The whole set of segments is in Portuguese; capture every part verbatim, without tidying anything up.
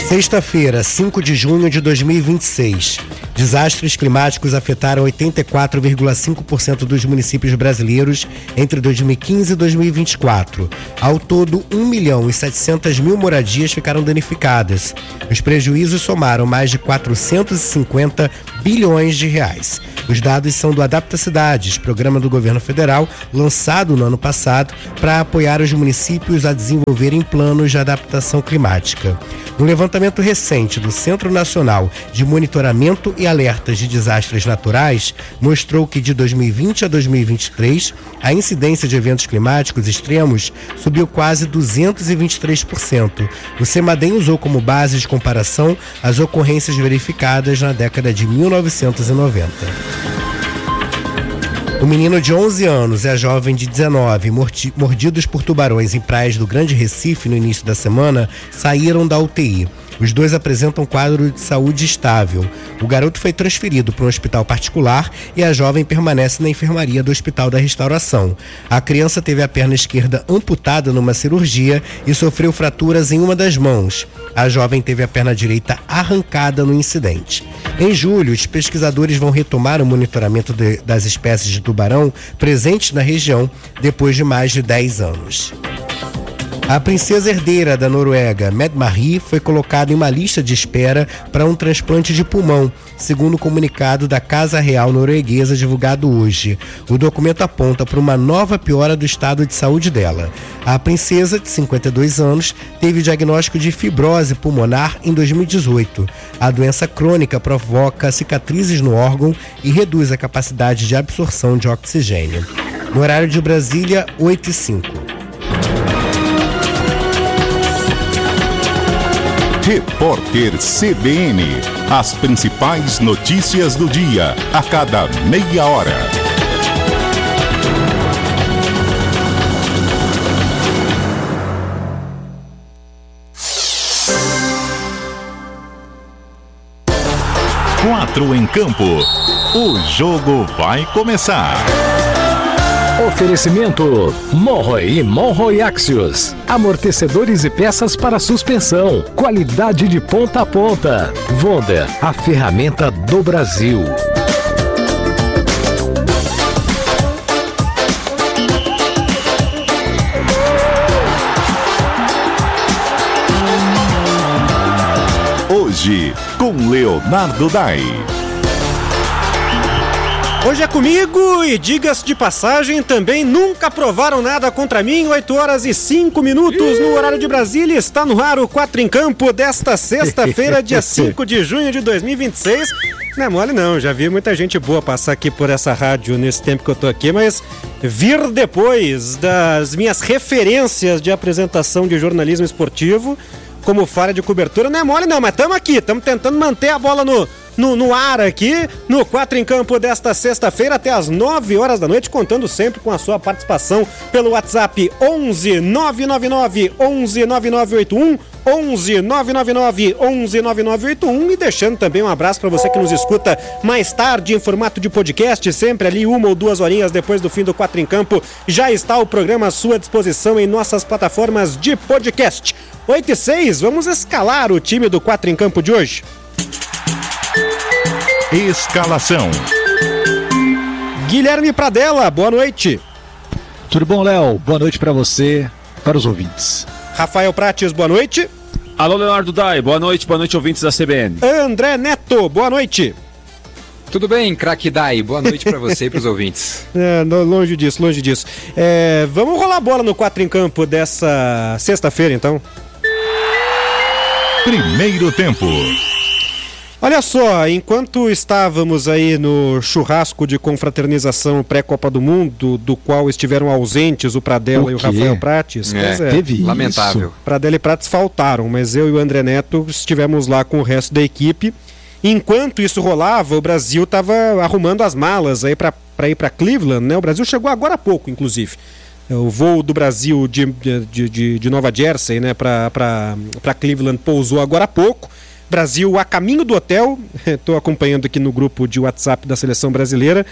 Sexta-feira, cinco de junho de dois mil e vinte e seis. Desastres climáticos afetaram oitenta e quatro vírgula cinco por cento dos municípios brasileiros entre dois mil e quinze e dois mil e vinte e quatro. Ao todo, um milhão e setecentas mil moradias ficaram danificadas. Os prejuízos somaram mais de quatrocentos e cinquenta bilhões de reais. Os dados são do Adapta Cidades, programa do governo federal, lançado no ano passado para apoiar os municípios a desenvolverem planos de adaptação climática. Um levantamento recente do Centro Nacional de Monitoramento e Alertas de Desastres Naturais mostrou que de dois mil e vinte a dois mil e vinte e três, a incidência de eventos climáticos extremos subiu quase duzentos e vinte e três por cento. O CEMADEM usou como base de comparação as ocorrências verificadas na década de mil novecentos e noventa. O menino de onze anos e a jovem de dezenove, mordidos por tubarões em praias do Grande Recife no início da semana, saíram da U T I. Os dois apresentam quadro de saúde estável. O garoto foi transferido para um hospital particular e a jovem permanece na enfermaria do Hospital da Restauração. A criança teve a perna esquerda amputada numa cirurgia e sofreu fraturas em uma das mãos. A jovem teve a perna direita arrancada no incidente. Em julho, os pesquisadores vão retomar o monitoramento de, das espécies de tubarão presentes na região depois de mais de dez anos. A princesa herdeira da Noruega, Mette-Marit, foi colocada em uma lista de espera para um transplante de pulmão, segundo o comunicado da Casa Real Norueguesa divulgado hoje. O documento aponta para uma nova piora do estado de saúde dela. A princesa, de cinquenta e dois anos, teve diagnóstico de fibrose pulmonar em dois mil e dezoito. A doença crônica provoca cicatrizes no órgão e reduz a capacidade de absorção de oxigênio. No horário de Brasília, oito e cinco. Repórter C B N. As principais notícias do dia, a cada meia hora. Quatro em campo. O jogo vai começar. Oferecimento Monroe e Monroe Axios. Amortecedores e peças para suspensão. Qualidade de ponta a ponta. Wonder, a ferramenta do Brasil. Hoje, com Leonardo Dai. Hoje é comigo e, diga-se de passagem, também nunca provaram nada contra mim. Oito horas e cinco minutos no horário de Brasília. Está no ar o Quatro em Campo desta sexta-feira, dia cinco de junho de dois mil e vinte e seis. Não é mole não, já vi muita gente boa passar aqui por essa rádio nesse tempo que eu tô aqui, mas vir depois das minhas referências de apresentação de jornalismo esportivo como falha de cobertura não é mole não, mas estamos aqui, estamos tentando manter a bola no... No, no ar aqui, no Quatro em Campo desta sexta-feira até as nove horas da noite, contando sempre com a sua participação pelo WhatsApp onze nove nove nove onze nove nove oito um, onze nove nove nove onze nove nove oito um, e deixando também um abraço para você que nos escuta mais tarde em formato de podcast, sempre ali uma ou duas horinhas depois do fim do Quatro em Campo, já está o programa à sua disposição em nossas plataformas de podcast. Oito e seis, vamos escalar o time do Quatro em Campo de hoje. Escalação. Guilherme Pradella, boa noite. Tudo bom, Léo? Boa noite para você, para os ouvintes. Rafael Prates, boa noite. Alô, Leonardo Dai, boa noite, boa noite, ouvintes da C B N. André Neto, boa noite. Tudo bem, craque Dai, boa noite para você e para os ouvintes. É, longe disso, longe disso. É, vamos rolar a bola no Quatro em Campo dessa sexta-feira, então. Primeiro tempo. Olha só, enquanto estávamos aí no churrasco de confraternização pré-Copa do Mundo, do qual estiveram ausentes o Pradella o e o Rafael Prates, é, pois é, teve lamentável. Isso. Pradella e Prates faltaram, mas eu e o André Neto estivemos lá com o resto da equipe. Enquanto isso rolava, o Brasil estava arrumando as malas aí para ir para Cleveland, né? O Brasil chegou agora há pouco, inclusive. O voo do Brasil de, de, de, de Nova Jersey, né, para Cleveland pousou agora há pouco. Brasil a caminho do hotel, estou acompanhando aqui no grupo de WhatsApp da Seleção Brasileira,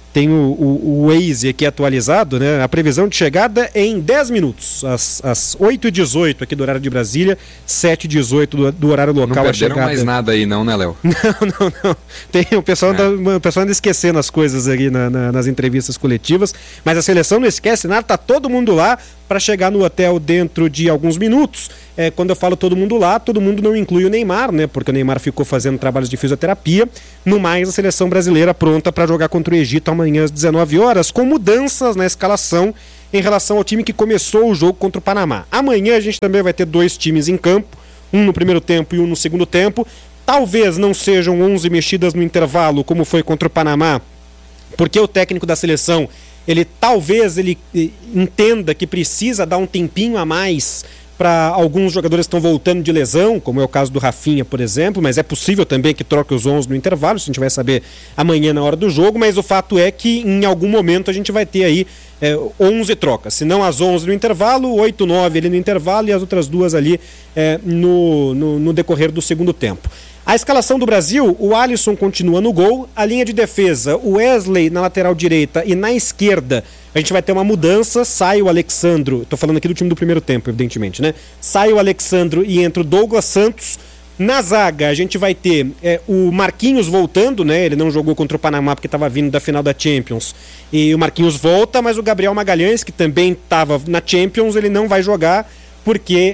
tem o, o, o Waze aqui atualizado, né? A previsão de chegada é em dez minutos, às, às oito e dezoito aqui do horário de Brasília, sete e dezoito do, do horário local. Não perderam a chegada. mais nada aí não, né, Léo? Não, não, não. Tem, o, pessoal é. anda, o pessoal anda esquecendo as coisas ali na, na, nas entrevistas coletivas, mas a seleção não esquece nada, tá todo mundo lá para chegar no hotel dentro de alguns minutos. É, quando eu falo todo mundo lá, todo mundo não inclui o Neymar, né? Porque o Neymar ficou fazendo trabalhos de fisioterapia. No mais, a seleção brasileira pronta para jogar contra o Egito amanhã às dezenove horas, com mudanças na escalação em relação ao time que começou o jogo contra o Panamá. Amanhã a gente também vai ter dois times em campo, um no primeiro tempo e um no segundo tempo. Talvez não sejam onze mexidas no intervalo, como foi contra o Panamá, porque o técnico da seleção, ele talvez ele entenda que precisa dar um tempinho a mais para alguns jogadores que estão voltando de lesão, como é o caso do Rafinha, por exemplo, mas é possível também que troque os onze no intervalo, isso a gente vai saber amanhã na hora do jogo, mas o fato é que em algum momento a gente vai ter aí é, onze trocas, se não as onze no intervalo, oito, nove ali no intervalo e as outras duas ali é, no, no, no decorrer do segundo tempo. A escalação do Brasil, o Alisson continua no gol, a linha de defesa, o Wesley na lateral direita e na esquerda, a gente vai ter uma mudança, sai o Alexandro, tô falando aqui do time do primeiro tempo, evidentemente, né? Sai o Alexandro e entra o Douglas Santos. Na zaga, a gente vai ter é, o Marquinhos voltando, né? Ele não jogou contra o Panamá porque estava vindo da final da Champions. E o Marquinhos volta, mas o Gabriel Magalhães, que também estava na Champions, ele não vai jogar porque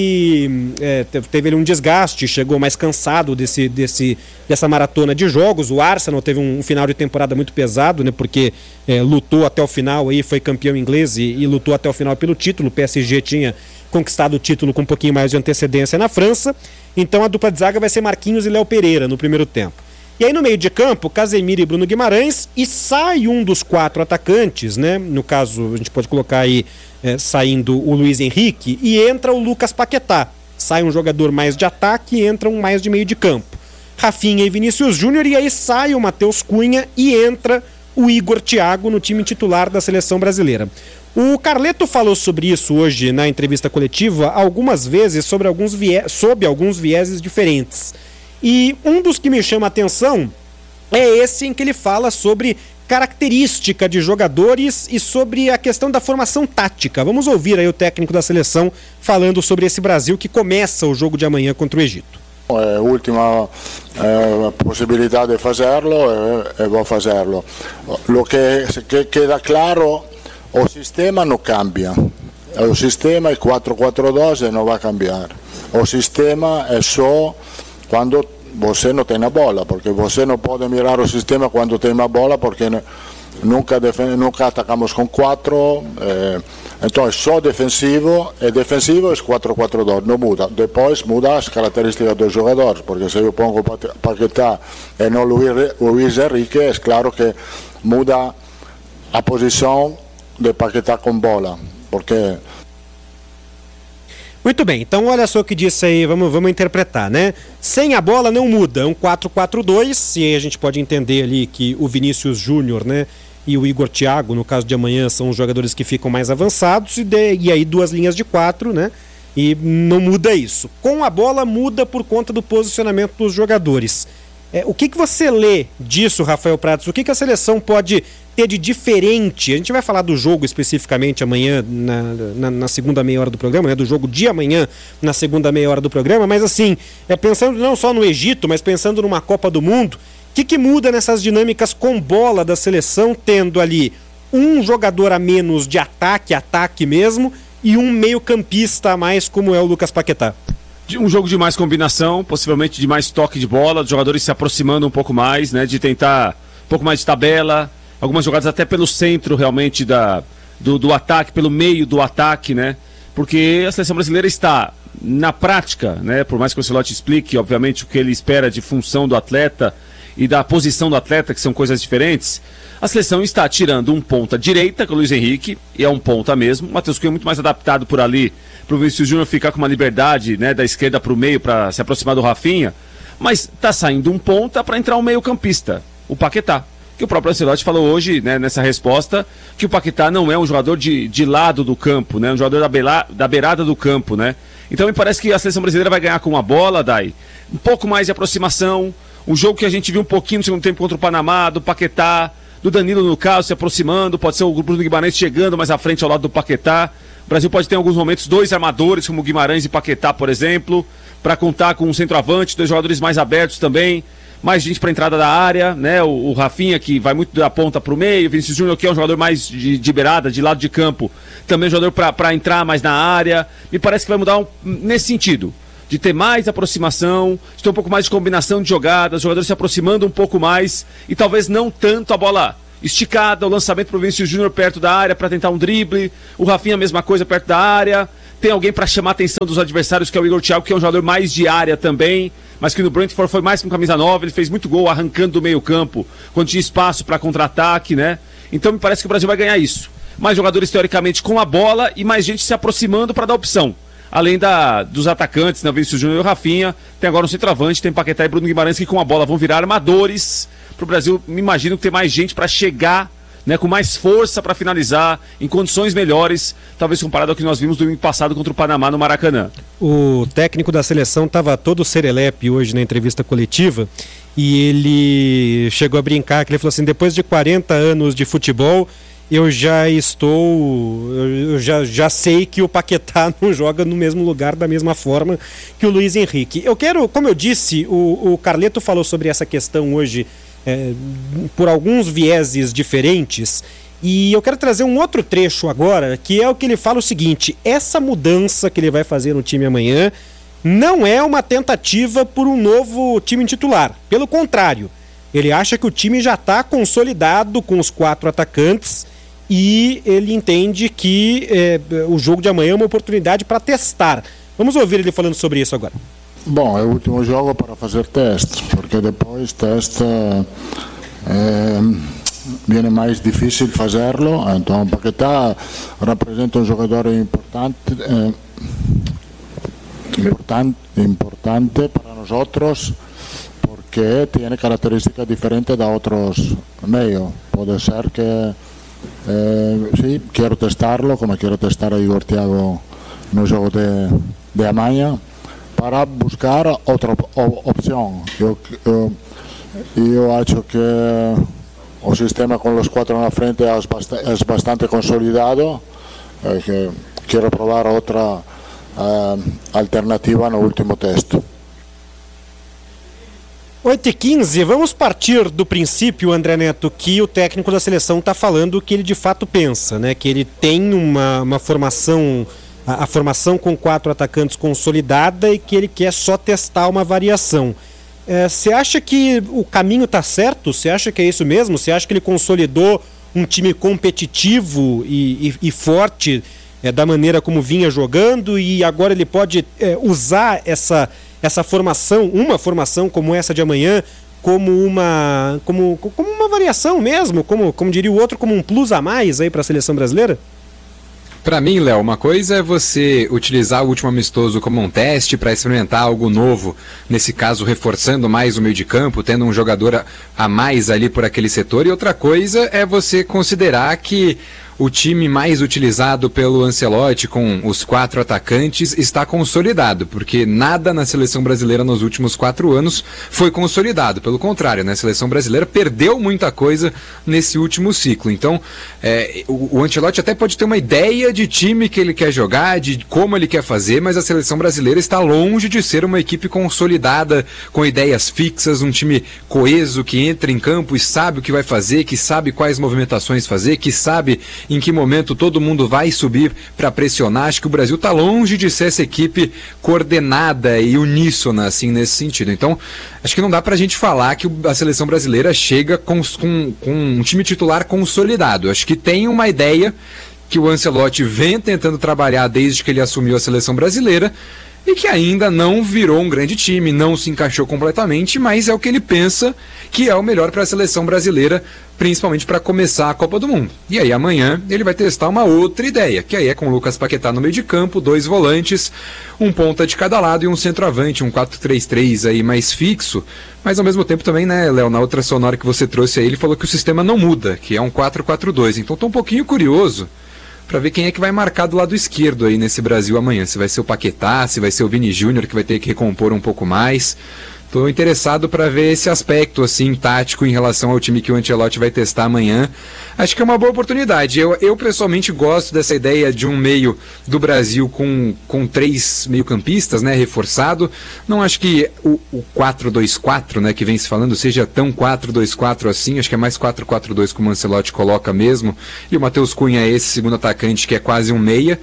ele é, teve um desgaste, chegou mais cansado desse, desse, dessa maratona de jogos. O Arsenal teve um, um final de temporada muito pesado, né, porque é, lutou até o final, aí, foi campeão inglês e, e lutou até o final pelo título. O P S G tinha conquistado o título com um pouquinho mais de antecedência na França. Então a dupla de zaga vai ser Marquinhos e Léo Pereira no primeiro tempo. E aí no meio de campo, Casemiro e Bruno Guimarães, e sai um dos quatro atacantes, né? No caso, a gente pode colocar aí é, saindo o Luiz Henrique, e entra o Lucas Paquetá. Sai um jogador mais de ataque e entra um mais de meio de campo. Rafinha e Vinícius Júnior, e aí sai o Matheus Cunha e entra o Igor Thiago no time titular da seleção brasileira. O Carleto falou sobre isso hoje na entrevista coletiva algumas vezes, sobre alguns viés, sob alguns vieses diferentes. E um dos que me chama a atenção é esse em que ele fala sobre característica de jogadores e sobre a questão da formação tática. Vamos ouvir aí o técnico da seleção falando sobre esse Brasil que começa o jogo de amanhã contra o Egito. É a última eh, possibilidade de fazerlo e, e vou fazerlo. Lo que, que queda claro, o sistema não cambia. O sistema é quatro quatro dois e não vai cambiar. O sistema é só quando você não tem a bola, porque você não pode mirar o sistema quando tem a bola, porque nunca, nunca atacamos com quatro, eh, então é só defensivo, e defensivo é quatro quatro dois, não muda. Depois muda as características dos jogadores, porque se eu pongo Paquetá e não Luiz Henrique, é claro que muda a posição de Paquetá com bola, porque... Muito bem, então olha só o que disse aí, vamos, vamos interpretar, né? Sem a bola não muda, é um quatro quatro dois, e aí a gente pode entender ali que o Vinícius Júnior, né, e o Igor Thiago, no caso de amanhã, são os jogadores que ficam mais avançados, e, de, e aí duas linhas de quatro, né? E não muda isso. Com a bola muda por conta do posicionamento dos jogadores. É, o que, que você lê disso, Rafael Pratos? O que, que a seleção pode ter de diferente? A gente vai falar do jogo especificamente amanhã, na, na, na segunda meia hora do programa, né? Do jogo de amanhã, na segunda meia hora do programa, mas assim, é, pensando não só no Egito, mas pensando numa Copa do Mundo, o que, que muda nessas dinâmicas com bola da seleção, tendo ali um jogador a menos de ataque, ataque mesmo, e um meio-campista a mais, como é o Lucas Paquetá? Um jogo de mais combinação, possivelmente de mais toque de bola, os jogadores se aproximando um pouco mais, né, de tentar um pouco mais de tabela, algumas jogadas até pelo centro realmente da, do, do ataque, pelo meio do ataque, né, porque a seleção brasileira está na prática, né, por mais que o Ancelotti explique, obviamente, o que ele espera de função do atleta e da posição do atleta, que são coisas diferentes, a seleção está tirando um ponta direita, com o Luiz Henrique, e é um ponta mesmo, o Matheus Cunha é muito mais adaptado por ali, para o Vinícius Júnior ficar com uma liberdade, né, da esquerda para o meio, para se aproximar do Rafinha, mas está saindo um ponta para entrar um meio campista, o Paquetá, que o próprio Ancelotti falou hoje, né, nessa resposta, que o Paquetá não é um jogador de, de lado do campo, né, um jogador da, beira, da beirada do campo, né, então me parece que a seleção brasileira vai ganhar com a bola, Dai, um pouco mais de aproximação, um jogo que a gente viu um pouquinho no segundo tempo contra o Panamá, do Paquetá, do Danilo no caso, se aproximando, pode ser o Bruno Guimarães chegando mais à frente ao lado do Paquetá. O Brasil pode ter em alguns momentos dois armadores, como Guimarães e Paquetá, por exemplo, para contar com um centroavante, dois jogadores mais abertos também, mais gente para entrada da área, né? O, o Rafinha, que vai muito da ponta para o meio, o Vinícius Júnior, que é um jogador mais de, de beirada, de lado de campo, também um jogador para entrar mais na área. Me parece que vai mudar um, nesse sentido, de ter mais aproximação, de ter um pouco mais de combinação de jogadas, os jogadores se aproximando um pouco mais e talvez não tanto a bola esticada, o lançamento para o Vinícius Júnior perto da área para tentar um drible, o Rafinha a mesma coisa perto da área, tem alguém para chamar a atenção dos adversários, que é o Igor Thiago, que é um jogador mais de área também, mas que no Brentford foi mais com camisa nove, ele fez muito gol arrancando do meio campo, quando tinha espaço para contra-ataque, né? Então me parece que o Brasil vai ganhar isso. Mais jogadores teoricamente com a bola e mais gente se aproximando para dar opção. Além da, dos atacantes, né, o Vinícius Júnior e o Rafinha, tem agora um centroavante, tem Paquetá e Bruno Guimarães, que com a bola vão virar armadores. Para o Brasil, me imagino que tem mais gente para chegar, né, com mais força para finalizar, em condições melhores, talvez comparado ao que nós vimos no domingo passado contra o Panamá no Maracanã. O técnico da seleção estava todo serelepe hoje na entrevista coletiva e ele chegou a brincar, que ele falou assim, depois de quarenta anos de futebol, eu já estou, eu já, já sei que o Paquetá não joga no mesmo lugar da mesma forma que o Luiz Henrique. Eu quero, como eu disse, o, o Carleto falou sobre essa questão hoje é, por alguns vieses diferentes, e eu quero trazer um outro trecho agora, que é o que ele fala o seguinte: essa mudança que ele vai fazer no time amanhã não é uma tentativa por um novo time titular, pelo contrário, ele acha que o time já está consolidado com os quatro atacantes e ele entende que é, o jogo de amanhã é uma oportunidade para testar. Vamos ouvir ele falando sobre isso agora. Bom, é o último jogo para fazer teste, porque depois teste é, viene mais difícil fazê-lo. Então, Paquetá representa um jogador importante, é, importante, importante para nós outros, porque tem características diferentes de outros meios. Pode ser que Eh, sí, quiero testarlo, como quiero testar a Igor Thiago no jogo de, de amanhã, para buscar outra op- opção. Eu, eu, eu acho que o sistema com os quatro na frente é, bast- é bastante consolidado. Eh, que quero provar outra uh, alternativa no último teste. oito e quinze, vamos partir do princípio, André Neto, que o técnico da seleção está falando o que ele de fato pensa, né? Que ele tem uma, uma formação, a, a formação com quatro atacantes consolidada e que ele quer só testar uma variação. Você é, acha que o caminho está certo? Você acha que é isso mesmo? Você acha que ele consolidou um time competitivo e, e, e forte é, da maneira como vinha jogando e agora ele pode é, usar essa... essa formação, uma formação como essa de amanhã, como uma, como, como uma variação mesmo, como, como diria o outro, como um plus a mais aí para a seleção brasileira? Para mim, Léo, uma coisa é você utilizar o último amistoso como um teste para experimentar algo novo, nesse caso reforçando mais o meio de campo, tendo um jogador a mais ali por aquele setor, e outra coisa é você considerar que o time mais utilizado pelo Ancelotti, com os quatro atacantes, está consolidado, porque nada na seleção brasileira nos últimos quatro anos foi consolidado. Pelo contrário, né? A seleção brasileira perdeu muita coisa nesse último ciclo. Então, é, o, o Ancelotti até pode ter uma ideia de time que ele quer jogar, de como ele quer fazer, mas a seleção brasileira está longe de ser uma equipe consolidada, com ideias fixas, um time coeso, que entra em campo e sabe o que vai fazer, que sabe quais movimentações fazer, que sabe em que momento todo mundo vai subir para pressionar. Acho que o Brasil está longe de ser essa equipe coordenada e uníssona assim, nesse sentido. Então, acho que não dá para a gente falar que a seleção brasileira chega com, com, com um time titular consolidado. Acho que tem uma ideia que o Ancelotti vem tentando trabalhar desde que ele assumiu a seleção brasileira, e que ainda não virou um grande time, não se encaixou completamente, mas é o que ele pensa que é o melhor para a seleção brasileira, principalmente para começar a Copa do Mundo. E aí amanhã ele vai testar uma outra ideia, que aí é com o Lucas Paquetá no meio de campo, dois volantes, um ponta de cada lado e um centroavante, um quatro três três aí mais fixo, mas ao mesmo tempo também, né, Léo, na outra sonora que você trouxe aí, ele falou que o sistema não muda, que é um quatro quatro dois, então estou um pouquinho curioso para ver quem é que vai marcar do lado esquerdo aí nesse Brasil amanhã. Se vai ser o Paquetá, se vai ser o Vini Júnior, que vai ter que recompor um pouco mais. Tô interessado para ver esse aspecto assim tático em relação ao time que o Ancelotti vai testar amanhã. Acho que é uma boa oportunidade. Eu, eu pessoalmente gosto dessa ideia de um meio do Brasil com, com três meio-campistas, né, reforçado. Não acho que o, o quatro dois quatro, né, que vem se falando, seja tão quatro dois quatro assim. Acho que é mais quatro quatro dois como o Ancelotti coloca mesmo. E o Matheus Cunha é esse segundo atacante que é quase um meia.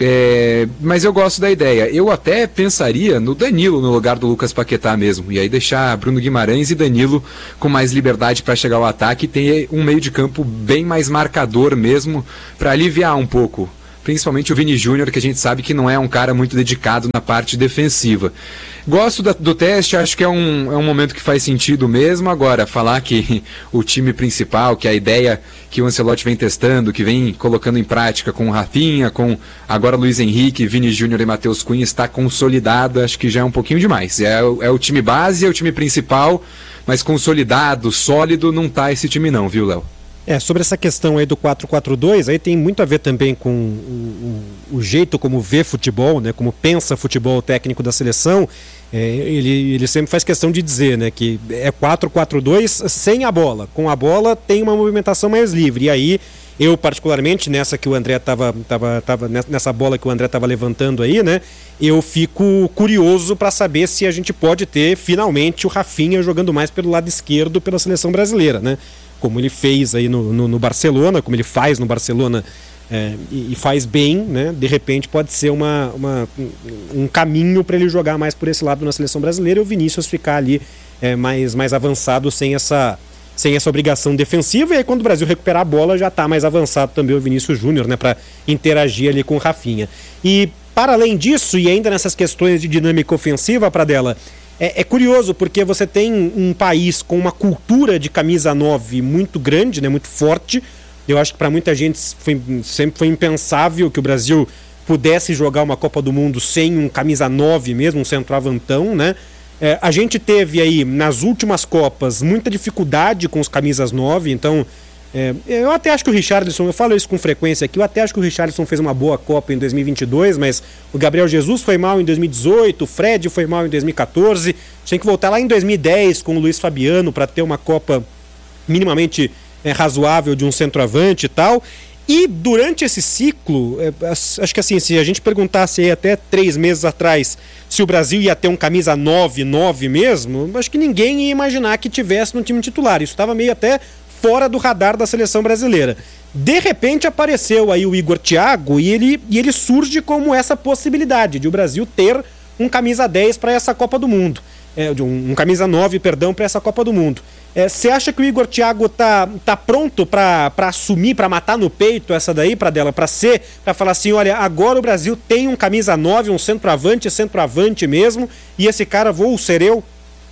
É, mas eu gosto da ideia. Eu até pensaria no Danilo no lugar do Lucas Paquetá mesmo. E aí deixar Bruno Guimarães e Danilo com mais liberdade para chegar ao ataque e ter um meio de campo bem mais marcador mesmo, para aliviar um pouco. Principalmente o Vini Júnior, que a gente sabe que não é um cara muito dedicado na parte defensiva. Gosto da, do teste, acho que é um, é um momento que faz sentido mesmo. Agora, falar que o time principal, que a ideia que o Ancelotti vem testando, que vem colocando em prática com o Rafinha, com agora Luiz Henrique, Vini Júnior e Matheus Cunha, está consolidada, acho que já é um pouquinho demais. É, é o time base, é o time principal, mas consolidado, sólido, não tá esse time não, viu, Léo? É, sobre essa questão aí do quatro quatro dois, aí tem muito a ver também com o, o, o jeito como vê futebol, né, como pensa futebol o técnico da seleção. É, ele, ele sempre faz questão de dizer, né, que é quatro quatro dois sem a bola. Com a bola tem uma movimentação mais livre. E aí, eu particularmente, nessa que o André tava, tava, tava nessa bola que o André estava levantando aí, né, eu fico curioso para saber se a gente pode ter finalmente o Rafinha jogando mais pelo lado esquerdo pela seleção brasileira, né? Como ele fez aí no, no, no Barcelona, como ele faz no Barcelona é, e, e faz bem, né? De repente pode ser uma, uma, um caminho para ele jogar mais por esse lado na seleção brasileira e o Vinícius ficar ali é, mais, mais avançado sem essa, sem essa obrigação defensiva. E aí quando o Brasil recuperar a bola já está mais avançado também o Vinícius Júnior, né? Para interagir ali com o Rafinha. E para além disso, e ainda nessas questões de dinâmica ofensiva, Pradella, É, é curioso porque você tem um país com uma cultura de camisa nove muito grande, né, muito forte. Eu acho que para muita gente foi, sempre foi impensável que o Brasil pudesse jogar uma Copa do Mundo sem um camisa nove mesmo, um centroavantão, né? É, a gente teve aí nas últimas Copas muita dificuldade com os camisas nove, então é, eu até acho que o Richarlison, eu falo isso com frequência aqui, eu até acho que o Richarlison fez uma boa Copa em dois mil e vinte e dois, mas o Gabriel Jesus foi mal em dois mil e dezoito, o Fred foi mal em dois mil e quatorze, tem que voltar lá em dois mil e dez com o Luiz Fabiano para ter uma Copa minimamente é, razoável de um centroavante e tal. E durante esse ciclo, é, acho que assim, se a gente perguntasse aí até três meses atrás se o Brasil ia ter um camisa nove nove mesmo, acho que ninguém ia imaginar que tivesse no time titular. Isso estava meio até fora do radar da seleção brasileira. De repente apareceu aí o Igor Thiago e ele, e ele surge como essa possibilidade de o Brasil ter um camisa dez para essa Copa do Mundo. É, um, um camisa nove, perdão, para essa Copa do Mundo. Você é, acha que o Igor Thiago tá, tá pronto para assumir, para matar no peito essa daí, Pradella, para ser, para falar assim, olha, agora o Brasil tem um camisa nove, um centroavante, centroavante mesmo, e esse cara vou ser eu?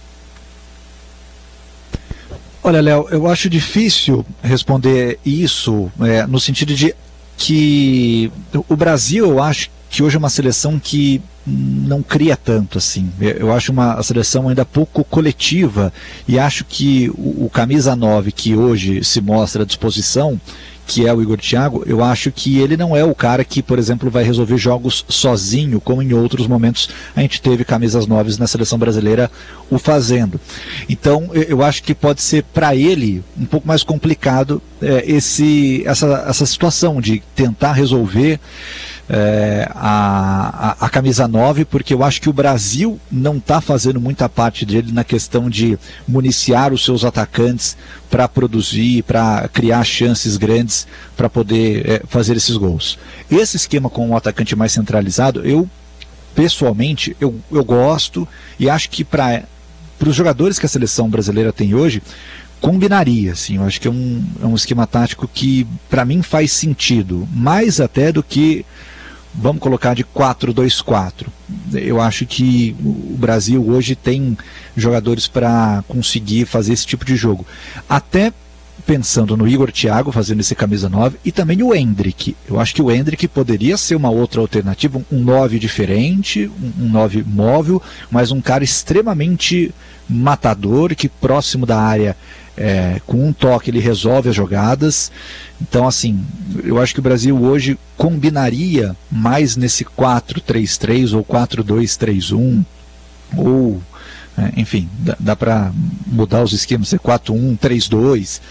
Olha, Léo, eu acho difícil responder isso é, no sentido de que o Brasil, eu acho que hoje é uma seleção que não cria tanto assim. Eu acho uma seleção ainda pouco coletiva e acho que o, o camisa nove que hoje se mostra à disposição, que é o Igor Thiago, eu acho que ele não é o cara que, por exemplo, vai resolver jogos sozinho, como em outros momentos a gente teve camisas nove na seleção brasileira o fazendo. Então, eu acho que pode ser para ele um pouco mais complicado é, esse, essa, essa situação de tentar resolver É, a, a, a camisa nove, porque eu acho que o Brasil não está fazendo muita parte dele na questão de municiar os seus atacantes para produzir, para criar chances grandes para poder é, fazer esses gols. Esse esquema com um atacante mais centralizado, eu pessoalmente eu, eu gosto e acho que para os jogadores que a seleção brasileira tem hoje, combinaria, assim, eu acho que é um, é um esquema tático que para mim faz sentido, mais até do que vamos colocar de quatro dois quatro. Eu acho que o Brasil hoje tem jogadores para conseguir fazer esse tipo de jogo. Até pensando no Igor Thiago fazendo esse camisa nove e também o Endrick. Eu acho que o Endrick poderia ser uma outra alternativa, um nove diferente, um nove móvel, mas um cara extremamente matador, que próximo da área, é, com um toque ele resolve as jogadas. Então, assim, eu acho que o Brasil hoje combinaria mais nesse quatro três três ou quatro dois três um ou É, enfim, dá, dá para mudar os esquemas, ser quatro um, três dois,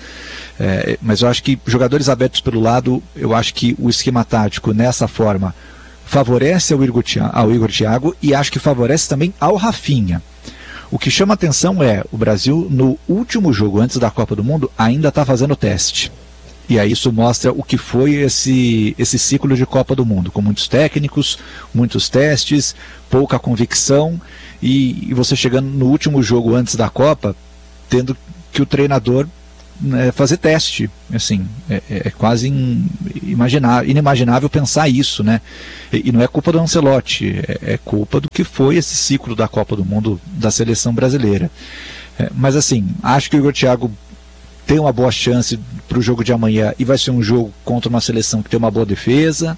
é, mas eu acho que jogadores abertos pelo lado, eu acho que o esquema tático nessa forma favorece ao Igor, ao Igor Thiago e acho que favorece também ao Rafinha. O que chama atenção é, o Brasil no último jogo antes da Copa do Mundo ainda está fazendo teste. E aí isso mostra o que foi esse, esse ciclo de Copa do Mundo, com muitos técnicos, muitos testes, pouca convicção, e, e você chegando no último jogo antes da Copa, tendo que o treinador né, fazer teste. Assim, é, é quase inimaginável, inimaginável pensar isso, né? E, e não é culpa do Ancelotti, é, é culpa do que foi esse ciclo da Copa do Mundo da seleção brasileira. É, mas assim, acho que o Igor Thiago tem uma boa chance para o jogo de amanhã e vai ser um jogo contra uma seleção que tem uma boa defesa,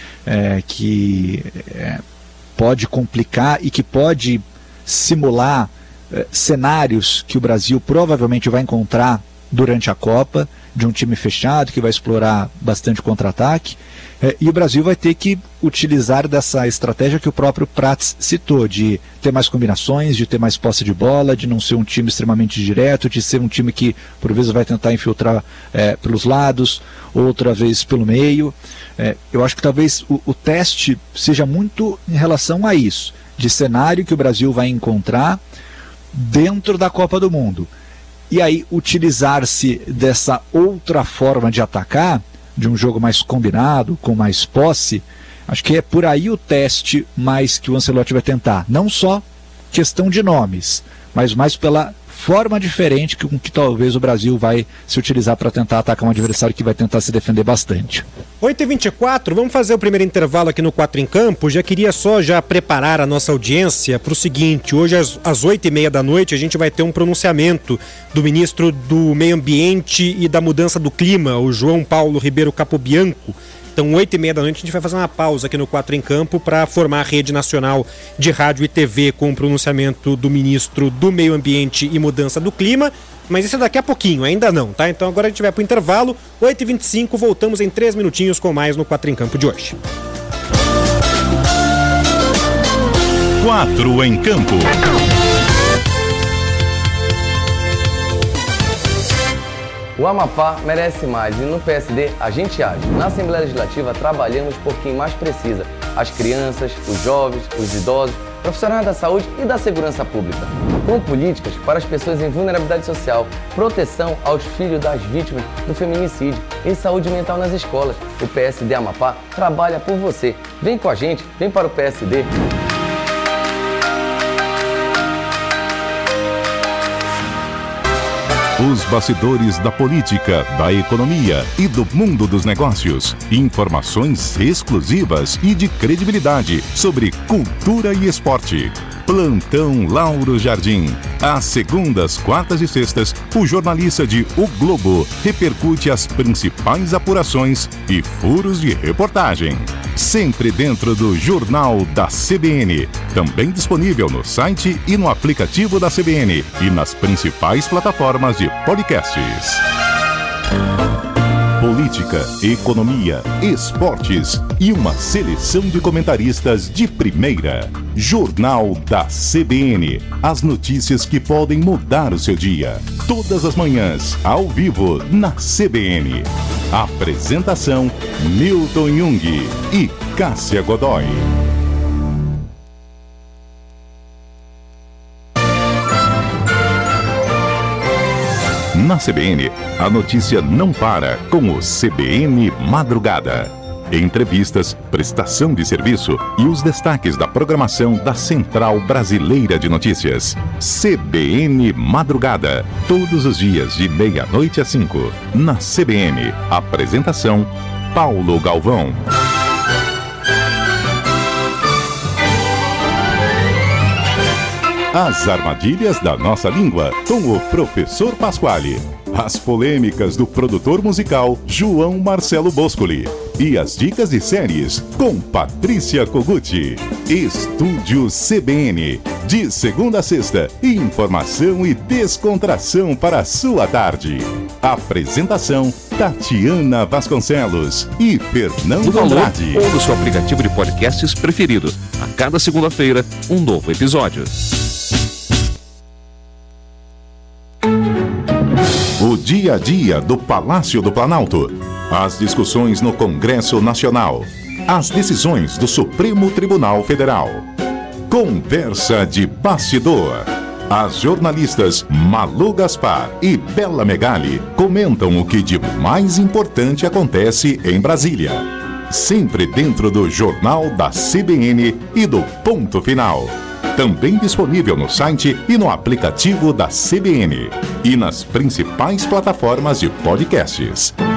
é, que é, pode complicar e que pode simular é, cenários que o Brasil provavelmente vai encontrar durante a Copa, de um time fechado que vai explorar bastante contra-ataque, é, e o Brasil vai ter que utilizar dessa estratégia que o próprio Prats citou, de ter mais combinações, de ter mais posse de bola, de não ser um time extremamente direto, de ser um time que por vezes vai tentar infiltrar é, pelos lados, outra vez pelo meio. É, eu acho que talvez o, o teste seja muito em relação a isso, de cenário que o Brasil vai encontrar dentro da Copa do Mundo. E aí utilizar-se dessa outra forma de atacar, de um jogo mais combinado, com mais posse, acho que é por aí o teste mais que o Ancelotti vai tentar. Não só questão de nomes, mas mais pela forma diferente com que, que talvez o Brasil vai se utilizar para tentar atacar um adversário que vai tentar se defender bastante. oito e vinte e quatro, vamos fazer o primeiro intervalo aqui no quatro em Campo. Já queria só já preparar a nossa audiência para o seguinte: hoje às, às oito e meia da noite a gente vai ter um pronunciamento do ministro do Meio Ambiente e da Mudança do Clima, o João Paulo Ribeiro Capobianco. Então, oito e meia da noite, a gente vai fazer uma pausa aqui no quatro em Campo para formar a Rede Nacional de Rádio e T V com o pronunciamento do ministro do Meio Ambiente e Mudança do Clima. Mas isso é daqui a pouquinho, ainda não, tá? Então agora a gente vai pro intervalo, oito e vinte e cinco, voltamos em três minutinhos com mais no quatro em Campo de hoje. quatro em Campo. O Amapá merece mais e no P S D a gente age. Na Assembleia Legislativa trabalhamos por quem mais precisa: as crianças, os jovens, os idosos, profissionais da saúde e da segurança pública. Com políticas para as pessoas em vulnerabilidade social, proteção aos filhos das vítimas do feminicídio e saúde mental nas escolas. O P S D Amapá trabalha por você. Vem com a gente, vem para o P S D. Os bastidores da política, da economia e do mundo dos negócios. Informações exclusivas e de credibilidade sobre cultura e esporte. Plantão Lauro Jardim. Às segundas, quartas e sextas, o jornalista de O Globo repercute as principais apurações e furos de reportagem. Sempre dentro do Jornal da C B N. Também disponível no site e no aplicativo da C B N e nas principais plataformas de podcasts. Política, economia, esportes e uma seleção de comentaristas de primeira. Jornal da C B N. As notícias que podem mudar o seu dia. Todas as manhãs, ao vivo, na C B N. Apresentação: Milton Jung e Cássia Godoy. Na C B N, a notícia não para com o C B N Madrugada. Entrevistas, prestação de serviço e os destaques da programação da Central Brasileira de Notícias. C B N Madrugada, todos os dias de meia-noite às cinco. Na C B N, apresentação: Paulo Galvão. As armadilhas da nossa língua, com o professor Pasquale. As polêmicas do produtor musical João Marcelo Boscoli. E as dicas de séries com Patrícia Koguchi. Estúdio C B N. De segunda a sexta, informação e descontração para a sua tarde. Apresentação: Tatiana Vasconcelos e Fernando no Andrade. Ou no seu aplicativo de podcasts preferido. A cada segunda-feira, um novo episódio. dia a dia do Palácio do Planalto, as discussões no Congresso Nacional, as decisões do Supremo Tribunal Federal. Conversa de bastidor. As jornalistas Malu Gaspar e Bela Megali comentam o que de mais importante acontece em Brasília. Sempre dentro do Jornal da C B N e do Ponto Final. Também disponível no site e no aplicativo da C B N. E nas principais plataformas de podcasts.